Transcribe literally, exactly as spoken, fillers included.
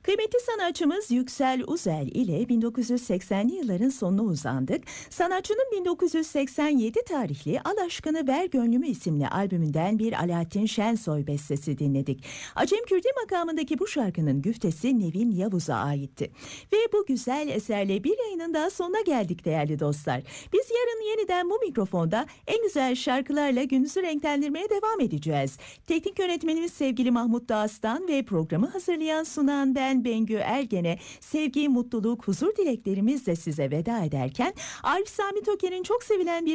Kıymetli sanatçımız Yüksel Uzel ile bin dokuz yüz seksenli yılların sonuna uzandık. Sanatçının bin dokuz yüz seksen yedi tarihli Al Aşkını Ver Gönlümü isimli albümünden bir Alaaddin Şensoy bestesi dinledik. Acem Kürdi makamındaki bu şarkının güftesi Nevin Yavuz'a aitti. Ve bu güzel eserle bir yayının daha sonuna geldik değerli dostlar. Biz yarın yeniden bu mikrofonda en güzel şarkılarla gününüzü renklendirmeye devam edeceğiz. Teknik yönetmenimiz sevgili Mahmut Dağıstan ve programı hazırlayan sunan ben Bengü Ergen'e sevgi, mutluluk, huzur dileklerimizle size veda ederken Arif Sami Toker'in çok sevilen bir